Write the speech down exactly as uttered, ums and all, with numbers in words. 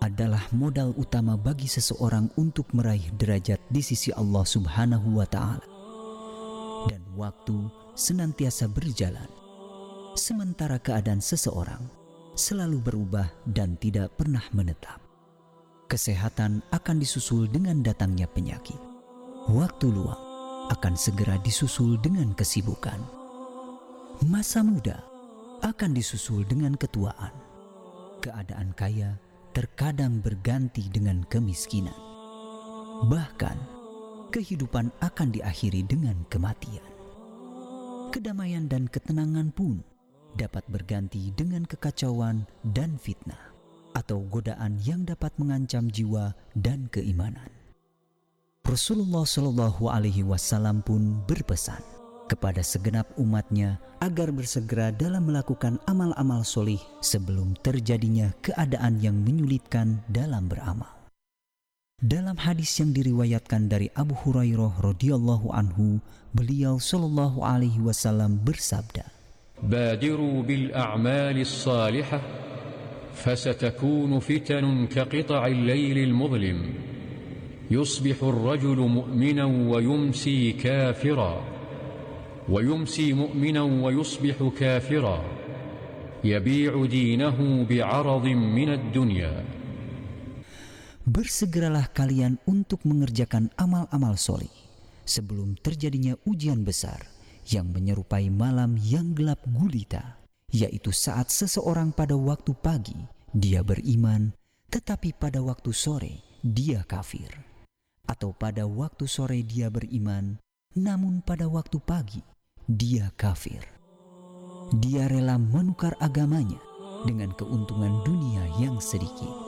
adalah modal utama bagi seseorang untuk meraih derajat di sisi Allah Subhanahu wa Ta'ala. Dan waktu senantiasa berjalan, sementara keadaan seseorang selalu berubah dan tidak pernah menetap. Kesehatan akan disusul dengan datangnya penyakit. Waktu luang akan segera disusul dengan kesibukan. Masa muda akan disusul dengan ketuaan. Keadaan kaya terkadang berganti dengan kemiskinan. Bahkan, kehidupan akan diakhiri dengan kematian. Kedamaian dan ketenangan pun dapat berganti dengan kekacauan dan fitnah atau godaan yang dapat mengancam jiwa dan keimanan. Rasulullah Shallallahu Alaihi Wasallam pun berpesan kepada segenap umatnya agar bersegera dalam melakukan amal-amal solih sebelum terjadinya keadaan yang menyulitkan dalam beramal. Dalam hadis yang diriwayatkan dari Abu Hurairah radhiyallahu anhu, beliau Shallallahu Alaihi Wasallam bersabda, "Badiru bil a'malis salihah, fasatakunu fitanun kaqita'il laylil mudlim, yusbihu ar-rajulu mu'minan wa yumsi kafiran." ويمسي مؤمنا ويصبح كافرا يبيع دينه بعرض من الدنيا. Bersegeralah kalian untuk mengerjakan amal-amal solih sebelum terjadinya ujian besar yang menyerupai malam yang gelap gulita, yaitu saat seseorang pada waktu pagi dia beriman, tetapi pada waktu sore dia kafir, atau pada waktu sore dia beriman, namun pada waktu pagi dia kafir. Dia rela menukar agamanya dengan keuntungan dunia yang sedikit.